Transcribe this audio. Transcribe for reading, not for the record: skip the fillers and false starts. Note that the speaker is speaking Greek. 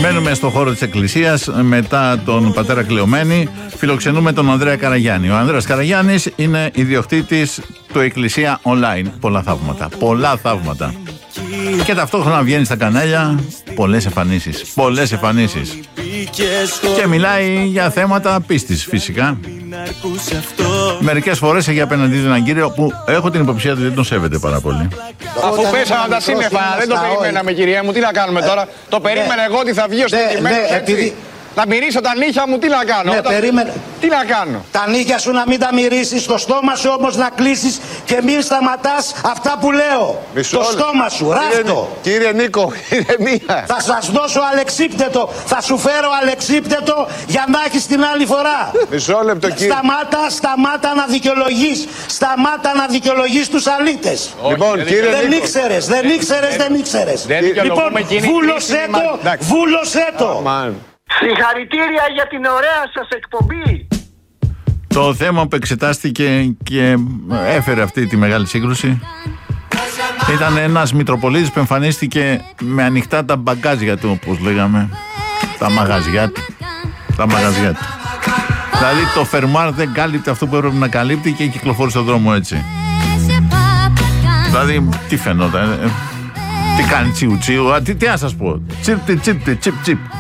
Μένουμε στο χώρο της Εκκλησίας. Μετά τον πατέρα Κλεωμένη, φιλοξενούμε τον Ανδρέα Καραγιάννη. Ο Ανδρέας Καραγιάννης είναι ιδιοκτήτης του Εκκλησία Online. Πολλά θαύματα. Πολλά θαύματα. Και ταυτόχρονα βγαίνει στα κανάλια. Πολλές εμφανίσεις. Πολλές εμφανίσεις. Και μιλάει για θέματα πίστης, φυσικά. Μερικές φορές έχει απέναντί του έναν κύριο που έχω την υποψία ότι δεν τον σέβεται πάρα πολύ. Αφού πέσαμε τα σύννεφα, δεν το περιμέναμε, κυρία μου, τι να κάνουμε τώρα. Το περίμενα εγώ ότι θα βγει ως τιμημένος έτσι. Να μυρίσω τα νύχια μου, τι να κάνω. Ναι, περίμενε. Τι να κάνω. Τα νύχια σου να μην τα μυρίσεις, το στόμα σου όμως να κλείσεις και μην σταματάς αυτά που λέω. Το στόμα σου, ράφτο. Κύριε Νίκο, ηρεμία. Θα σας δώσω αλεξίπτετο, θα σου φέρω αλεξίπτετο για να έχεις την άλλη φορά. Μισό λεπτό, κύριε. Σταμάτα να δικαιολογείς. Σταμάτα να δικαιολογείς τους αλήτες. Λοιπόν, κύριε δεν Νίκο. δεν ήξερες. Λοιπόν, βούλωσέ το. Συγχαρητήρια για την ωραία σας εκπομπή. Το θέμα που εξετάστηκε και έφερε αυτή τη μεγάλη σύγκρουση ήταν ένας Μητροπολίτης που εμφανίστηκε με ανοιχτά τα μπαγκάζια του, όπως λέγαμε. Τα μαγαζιά του. Δηλαδή το φερμάρ δεν κάλυπτε αυτό που έπρεπε να καλύπτει και κυκλοφόρησε στον δρόμο έτσι. Δηλαδή τι φαινόταν. Τι κάνει τσιου τσιου. Τι να σας πω. Τσιπ.